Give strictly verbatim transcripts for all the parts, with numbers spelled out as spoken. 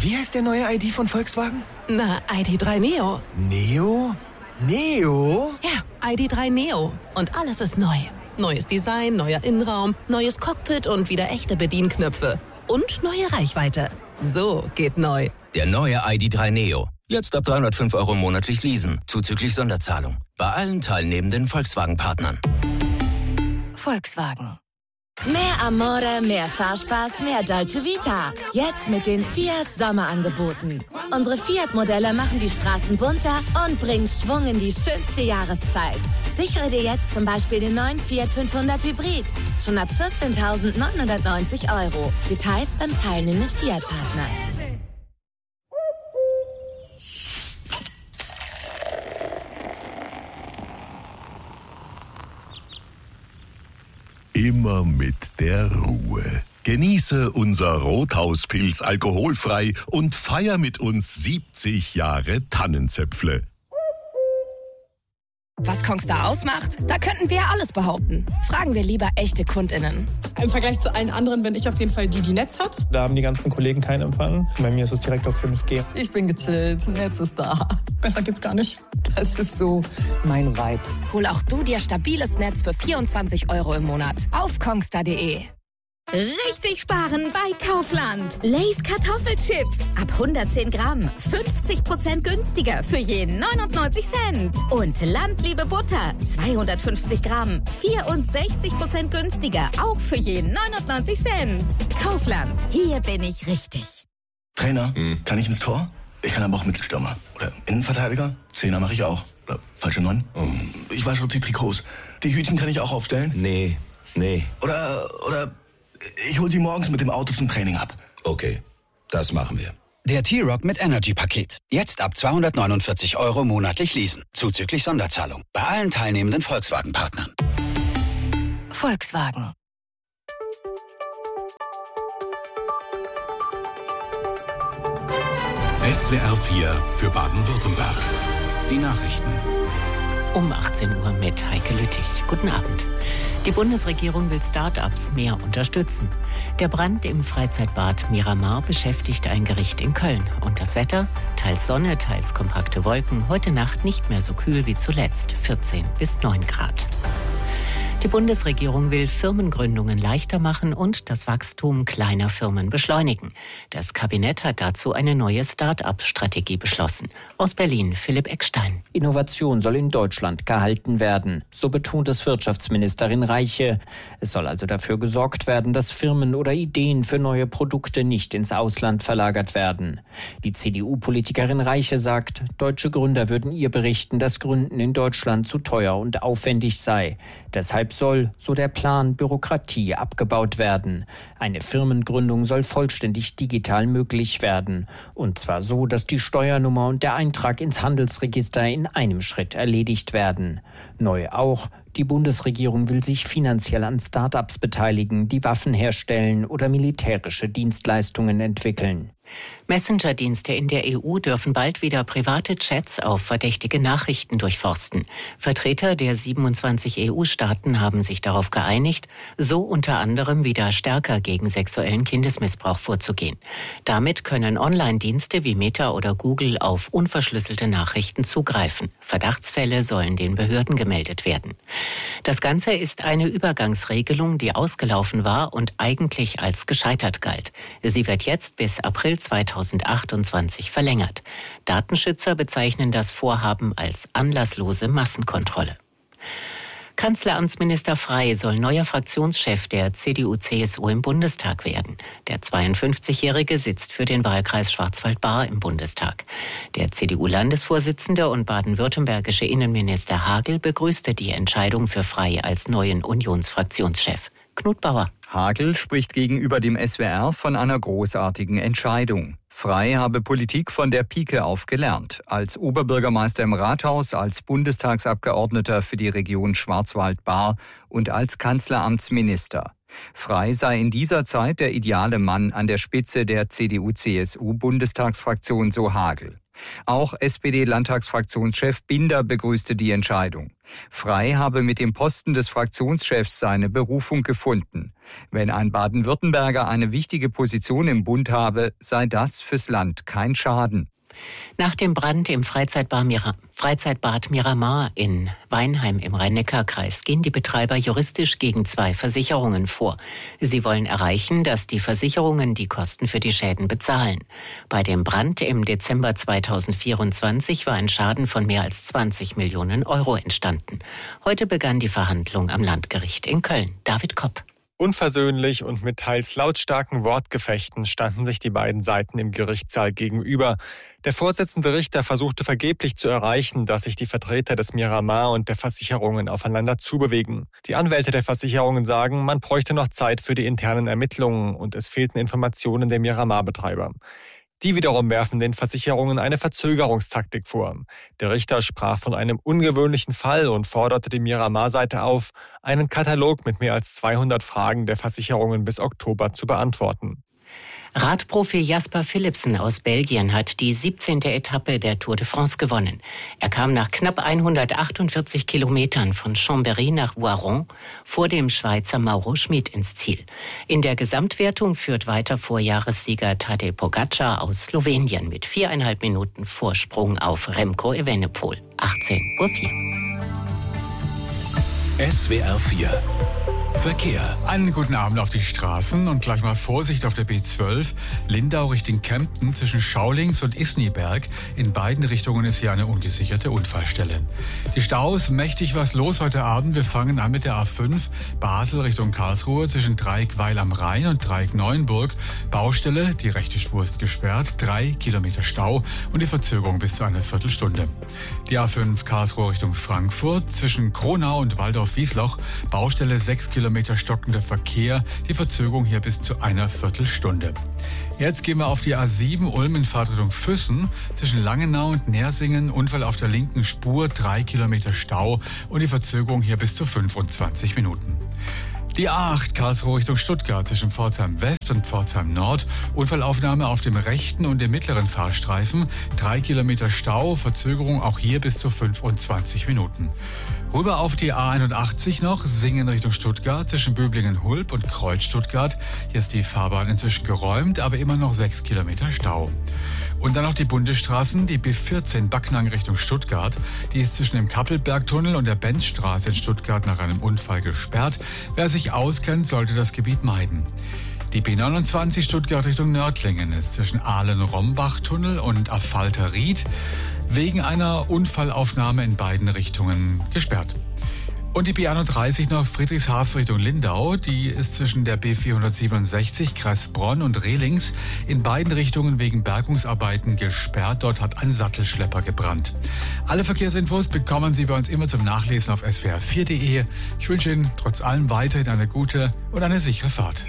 Wie heißt der neue I D von Volkswagen? Na, I D drei Neo. Neo? Neo? Ja, I D drei Neo. Und alles ist neu. Neues Design, neuer Innenraum, neues Cockpit und wieder echte Bedienknöpfe. Und neue Reichweite. So geht neu. Der neue I D drei Neo. Jetzt ab dreihundertfünf Euro monatlich leasen, zuzüglich Sonderzahlung. Bei allen teilnehmenden Volkswagen-Partnern. Volkswagen. Mehr Amore, mehr Fahrspaß, mehr Dolce Vita. Jetzt mit den Fiat Sommerangeboten. Unsere Fiat-Modelle machen die Straßen bunter und bringen Schwung in die schönste Jahreszeit. Sichere dir jetzt zum Beispiel den neuen Fiat fünfhundert Hybrid. Schon ab vierzehntausendneunhundertneunzig Euro. Details beim teilnehmenden Fiat-Partner. Immer mit der Ruhe. Genieße unser Rothauspilz alkoholfrei und feier mit uns siebzig Jahre Tannenzäpfle. Was Kongstar ausmacht? Da könnten wir alles behaupten. Fragen wir lieber echte KundInnen. Im Vergleich zu allen anderen bin ich auf jeden Fall die, die Netz hat. Da haben die ganzen Kollegen keinen Empfang. Bei mir ist es direkt auf fünf G. Ich bin gechillt, Netz ist da. Besser geht's gar nicht. Das ist so mein Vibe. Hol auch du dir stabiles Netz für vierundzwanzig Euro im Monat auf kongstar punkt de. Richtig sparen bei Kaufland. Lay's Kartoffelchips ab hundertzehn Gramm. fünfzig Prozent günstiger für jeden neunundneunzig Cent. Und Landliebe Butter zweihundertfünfzig Gramm. vierundsechzig Prozent günstiger. Auch für jeden neunundneunzig Cent. Kaufland. Hier bin ich richtig. Trainer, hm. kann ich ins Tor? Ich kann aber auch Mittelstürmer. Oder Innenverteidiger? Zehner mache ich auch. Oder falsche Neun? Oh. Ich wasche auch die Trikots. Die Hütchen kann ich auch aufstellen? Nee, nee. Oder, oder... Ich hol sie morgens mit dem Auto zum Training ab. Okay, das machen wir. Der T-Rock mit Energy-Paket. Jetzt ab zweihundertneunundvierzig Euro monatlich leasen. Zuzüglich Sonderzahlung. Bei allen teilnehmenden Volkswagen-Partnern. Volkswagen. S W R vier für Baden-Württemberg. Die Nachrichten. Um achtzehn Uhr mit Heike Lüttich. Guten Abend. Die Bundesregierung will Start-ups mehr unterstützen. Der Brand im Freizeitbad Miramar beschäftigt ein Gericht in Köln. Und das Wetter? Teils Sonne, teils kompakte Wolken. Heute Nacht nicht mehr so kühl wie zuletzt. vierzehn bis neun Grad. Die Bundesregierung will Firmengründungen leichter machen und das Wachstum kleiner Firmen beschleunigen. Das Kabinett hat dazu eine neue Start-up-Strategie beschlossen. Aus Berlin Philipp Eckstein. Innovation soll in Deutschland gehalten werden, so betont es Wirtschaftsministerin Reiche. Es soll also dafür gesorgt werden, dass Firmen oder Ideen für neue Produkte nicht ins Ausland verlagert werden. Die C D U-Politikerin Reiche sagt, deutsche Gründer würden ihr berichten, dass Gründen in Deutschland zu teuer und aufwendig sei. Deshalb soll, so der Plan, Bürokratie abgebaut werden. Eine Firmengründung soll vollständig digital möglich werden. Und zwar so, dass die Steuernummer und der Eintrag ins Handelsregister in einem Schritt erledigt werden. Neu auch, die Bundesregierung will sich finanziell an Start-ups beteiligen, die Waffen herstellen oder militärische Dienstleistungen entwickeln. Messenger-Dienste in der E U dürfen bald wieder private Chats auf verdächtige Nachrichten durchforsten. Vertreter der siebenundzwanzig E U-Staaten haben sich darauf geeinigt, so unter anderem wieder stärker gegen sexuellen Kindesmissbrauch vorzugehen. Damit können Online-Dienste wie Meta oder Google auf unverschlüsselte Nachrichten zugreifen. Verdachtsfälle sollen den Behörden gemeldet werden. Das Ganze ist eine Übergangsregelung, die ausgelaufen war und eigentlich als gescheitert galt. Sie wird jetzt bis April zweitausendachtundzwanzig verlängert. Datenschützer bezeichnen das Vorhaben als anlasslose Massenkontrolle. Kanzleramtsminister Frey soll neuer Fraktionschef der C D U C S U im Bundestag werden. Der zweiundfünfzigjährige sitzt für den Wahlkreis Schwarzwald-Baar im Bundestag. Der C D U-Landesvorsitzende und baden-württembergische Innenminister Hagel begrüßte die Entscheidung für Frey als neuen Unionsfraktionschef. Knut Bauer. Hagel spricht gegenüber dem S W R von einer großartigen Entscheidung. Frey habe Politik von der Pike auf gelernt. Als Oberbürgermeister im Rathaus, als Bundestagsabgeordneter für die Region Schwarzwald-Baar und als Kanzleramtsminister. Frey sei in dieser Zeit der ideale Mann an der Spitze der C D U C S U-Bundestagsfraktion, so Hagel. Auch S P D-Landtagsfraktionschef Binder begrüßte die Entscheidung. Frey habe mit dem Posten des Fraktionschefs seine Berufung gefunden. Wenn ein Baden-Württemberger eine wichtige Position im Bund habe, sei das fürs Land kein Schaden. Nach dem Brand im Freizeitbad, Mira- Freizeitbad Miramar in Weinheim im Rhein-Neckar-Kreis gehen die Betreiber juristisch gegen zwei Versicherungen vor. Sie wollen erreichen, dass die Versicherungen die Kosten für die Schäden bezahlen. Bei dem Brand im Dezember zweitausendvierundzwanzig war ein Schaden von mehr als zwanzig Millionen Euro entstanden. Heute begann die Verhandlung am Landgericht in Köln. David Kopp. Unversöhnlich und mit teils lautstarken Wortgefechten standen sich die beiden Seiten im Gerichtssaal gegenüber. Der Vorsitzende Richter versuchte vergeblich zu erreichen, dass sich die Vertreter des Miramar und der Versicherungen aufeinander zubewegen. Die Anwälte der Versicherungen sagen, man bräuchte noch Zeit für die internen Ermittlungen und es fehlten Informationen der Miramar-Betreiber. Die wiederum werfen den Versicherungen eine Verzögerungstaktik vor. Der Richter sprach von einem ungewöhnlichen Fall und forderte die Miramar-Seite auf, einen Katalog mit mehr als zweihundert Fragen der Versicherungen bis Oktober zu beantworten. Radprofi Jasper Philipsen aus Belgien hat die siebzehnte Etappe der Tour de France gewonnen. Er kam nach knapp hundertachtundvierzig Kilometern von Chambéry nach Voiron vor dem Schweizer Mauro Schmid ins Ziel. In der Gesamtwertung führt weiter Vorjahressieger Tadej Pogačar aus Slowenien mit viereinhalb Minuten Vorsprung auf Remco Evenepoel. achtzehn Uhr vier. S W R vier Verkehr. Einen guten Abend auf die Straßen und gleich mal Vorsicht auf der B zwölf. Lindau Richtung Kempten zwischen Schaulings und Isniberg. In beiden Richtungen ist hier eine ungesicherte Unfallstelle. Die Staus, mächtig was los heute Abend. Wir fangen an mit der A fünf. Basel Richtung Karlsruhe zwischen Dreieck-Weil am Rhein und Dreieck-Neuenburg. Baustelle, die rechte Spur ist gesperrt. Drei Kilometer Stau und die Verzögerung bis zu einer Viertelstunde. Die A fünf Karlsruhe Richtung Frankfurt zwischen Kronau und Waldorf-Wiesloch. Baustelle sechs Kilometer stockender Verkehr, die Verzögerung hier bis zu einer Viertelstunde. Jetzt gehen wir auf die A sieben Ulm in Fahrtrichtung Füssen. Zwischen Langenau und Nersingen Unfall auf der linken Spur, drei Kilometer Stau und die Verzögerung hier bis zu fünfundzwanzig Minuten. Die A acht Karlsruhe Richtung Stuttgart zwischen Pforzheim West und Pforzheim Nord. Unfallaufnahme auf dem rechten und dem mittleren Fahrstreifen. Drei Kilometer Stau, Verzögerung auch hier bis zu fünfundzwanzig Minuten. Rüber auf die A einundachtzig noch, Singen Richtung Stuttgart zwischen Böblingen-Hulb und Kreuz Stuttgart. Hier ist die Fahrbahn inzwischen geräumt, aber immer noch sechs Kilometer Stau. Und dann noch die Bundesstraßen, die B vierzehn Backnang Richtung Stuttgart. Die ist zwischen dem Kappelbergtunnel und der Benzstraße in Stuttgart nach einem Unfall gesperrt. Wer sich auskennt, sollte das Gebiet meiden. Die B neunundzwanzig Stuttgart Richtung Nördlingen ist zwischen Ahlen-Rombach-Tunnel und Affalter-Ried wegen einer Unfallaufnahme in beiden Richtungen gesperrt. Und die B einunddreißig noch Friedrichshafen Richtung Lindau, die ist zwischen der B vierhundertsiebenundsechzig Kreisbronn und Rehlings in beiden Richtungen wegen Bergungsarbeiten gesperrt. Dort hat ein Sattelschlepper gebrannt. Alle Verkehrsinfos bekommen Sie bei uns immer zum Nachlesen auf S W R vier Punkt de. Ich wünsche Ihnen trotz allem weiterhin eine gute und eine sichere Fahrt.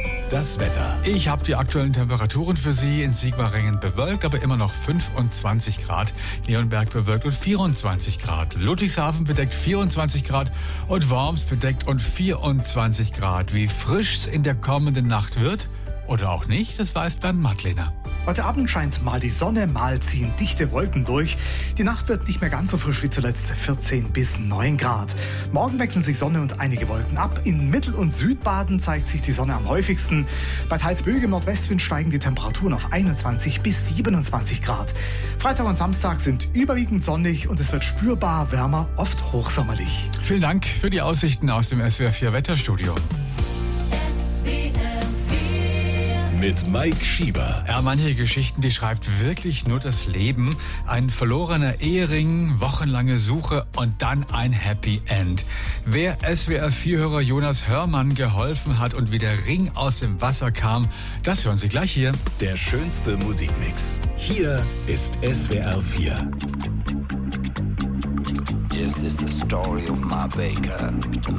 Das Wetter. Ich habe die aktuellen Temperaturen für Sie. In Sigmaringen bewölkt, aber immer noch fünfundzwanzig Grad. Leonberg bewölkt und vierundzwanzig Grad. Ludwigshafen bedeckt vierundzwanzig Grad und Worms bedeckt und vierundzwanzig Grad. Wie frisch es in der kommenden Nacht wird oder auch nicht, das weiß Bernd Madlener. Heute Abend scheint mal die Sonne, mal ziehen dichte Wolken durch. Die Nacht wird nicht mehr ganz so frisch wie zuletzt, vierzehn bis neun Grad. Morgen wechseln sich Sonne und einige Wolken ab. In Mittel- und Südbaden zeigt sich die Sonne am häufigsten. Bei teils böigem Nordwestwind steigen die Temperaturen auf einundzwanzig bis siebenundzwanzig Grad. Freitag und Samstag sind überwiegend sonnig und es wird spürbar wärmer, oft hochsommerlich. Vielen Dank für die Aussichten aus dem S W R vier Wetterstudio. Mit Mike Schieber. Ja, manche Geschichten, die schreibt wirklich nur das Leben. Ein verlorener Ehering, wochenlange Suche und dann ein Happy End. Wer S W R vier-Hörer Jonas Hörmann geholfen hat und wie der Ring aus dem Wasser kam, das hören Sie gleich hier. Der schönste Musikmix. Hier ist S W R vier. This is the story of my baker.